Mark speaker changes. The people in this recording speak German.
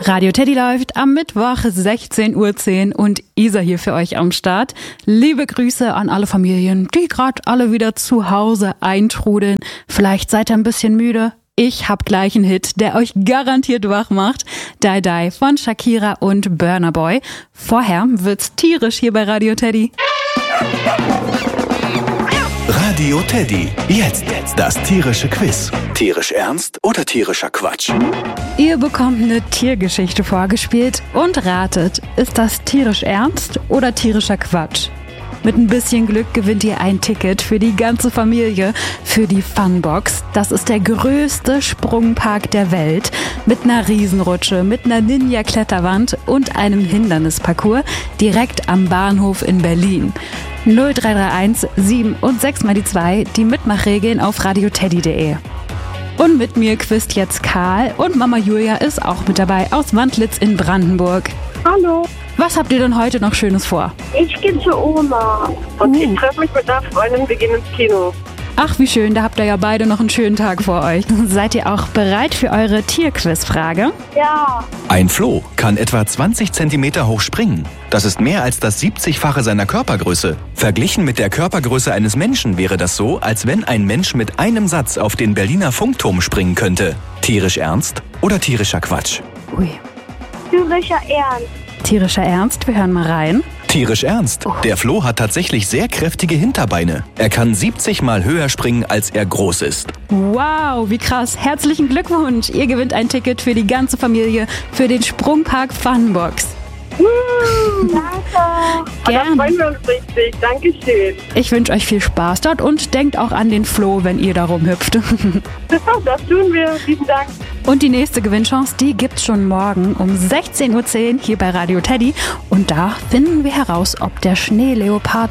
Speaker 1: Radio Teddy läuft am Mittwoch 16:10 Uhr und Isa hier für euch am Start. Liebe Grüße an alle Familien, die gerade alle wieder zu Hause eintrudeln. Vielleicht seid ihr ein bisschen müde. Ich hab gleich einen Hit, der euch garantiert wach macht. Die Die von Shakira und Burna Boy. Vorher wird's tierisch hier bei Radio Teddy.
Speaker 2: Radio Teddy. Jetzt das tierische Quiz. Tierisch ernst oder tierischer Quatsch?
Speaker 1: Ihr bekommt eine Tiergeschichte vorgespielt und ratet, ist das tierisch ernst oder tierischer Quatsch? Mit ein bisschen Glück gewinnt ihr ein Ticket für die ganze Familie für die Funbox. Das ist der größte Sprungpark der Welt mit einer Riesenrutsche, mit einer Ninja-Kletterwand und einem Hindernisparcours direkt am Bahnhof in Berlin. 0331 7 und 6 mal die 2, die Mitmachregeln auf radioteddy.de. Und mit mir quizt jetzt Karl und Mama Julia ist auch mit dabei aus Wandlitz in Brandenburg.
Speaker 3: Hallo,
Speaker 1: Was habt ihr denn heute noch Schönes vor?
Speaker 3: ich gehe zur Oma und ich treffe mich mit einer Freundin, wir gehen ins Kino.
Speaker 1: Ach, wie schön, da habt ihr ja beide noch einen schönen Tag vor euch. Seid ihr auch bereit für eure Tierquizfrage?
Speaker 3: Ja,
Speaker 2: Ein Floh kann etwa 20 Zentimeter hoch springen. Das ist mehr als das 70-fache seiner Körpergröße. Verglichen mit der Körpergröße eines Menschen wäre das so, als wenn ein Mensch mit einem Satz auf den Berliner Funkturm springen könnte. Tierisch ernst oder tierischer Quatsch?
Speaker 1: Ui.
Speaker 3: tierischer Ernst.
Speaker 1: Tierischer Ernst, wir hören mal rein.
Speaker 2: Tierisch ernst. Der Floh hat tatsächlich sehr kräftige Hinterbeine. Er kann 70 Mal höher springen, als er groß ist.
Speaker 1: Wow, wie krass. Herzlichen Glückwunsch. Ihr gewinnt ein Ticket für die ganze Familie für den Sprungpark Funbox.
Speaker 3: Danke. Da
Speaker 1: Gern.
Speaker 3: freuen wir uns richtig. Dankeschön.
Speaker 1: Ich wünsche euch viel Spaß dort und denkt auch an den Floh, wenn ihr da rumhüpft.
Speaker 3: Das tun wir. Vielen Dank.
Speaker 1: Und die nächste Gewinnchance, die gibt's schon morgen um 16:10 Uhr hier bei Radio Teddy. Und da finden wir heraus, ob der Schneeleopard